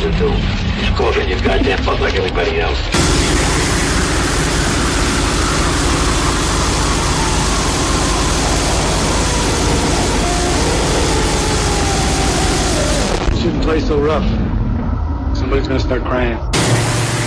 to do. Just go in your goddamn fuck like everybody else. Shouldn't play so rough. Somebody's gonna start crying.